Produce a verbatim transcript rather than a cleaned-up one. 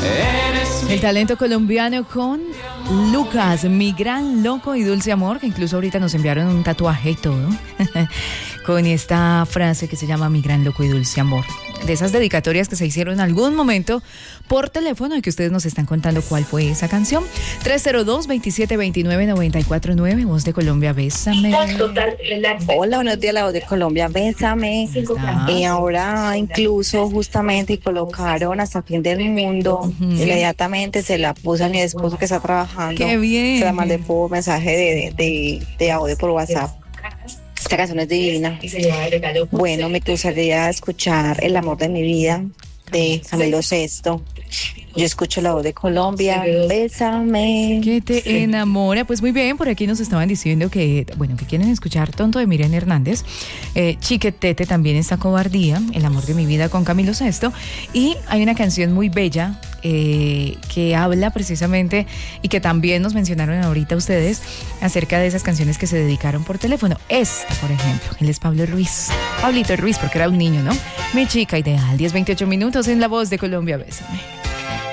El talento colombiano con Lucas, mi gran loco y dulce amor, que incluso ahorita nos enviaron un tatuaje y todo, con esta frase que se llama mi gran loco y dulce amor. De esas dedicatorias que se hicieron en algún momento por teléfono y que ustedes nos están contando cuál fue esa canción. tres cero dos, veintisiete veintinueve, noventa y cuatro nueve, Voz de Colombia, bésame. Hola, buenos días, la Voz de Colombia, bésame. Y ahora incluso justamente colocaron Hasta Fin del Mundo. Uh-huh. Inmediatamente se la puse a mi esposo que está trabajando. ¡Qué bien! Se la mandé por mensaje de, de, de audio por WhatsApp. Esta canción es divina. Bueno, me gustaría escuchar El amor de mi vida de Camilo Sesto. Yo escucho la Voz de Colombia, bésame. Que te enamora. Pues muy bien, por aquí nos estaban diciendo que, bueno, que quieren escuchar Tonto de Miriam Hernández. Eh, Chiquetete también está Cobardía, El amor de mi vida con Camilo Sesto. Y hay una canción muy bella eh, que habla precisamente y que también nos mencionaron ahorita ustedes acerca de esas canciones que se dedicaron por teléfono. Esta, por ejemplo, él es Pablo Ruiz. Pablito Ruiz, porque era un niño, ¿no? Mi chica ideal, diez veintiocho minutos en La Voz de Colombia, bésame.